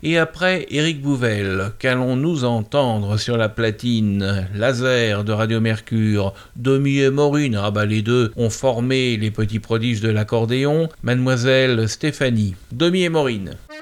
Et après Éric Bouvel, qu'allons-nous entendre sur la platine? Laser de Radio Mercure, Domi et Maureen, les deux ont formé les petits prodiges de l'accordéon, Mademoiselle Stéphanie. Domi et Maureen.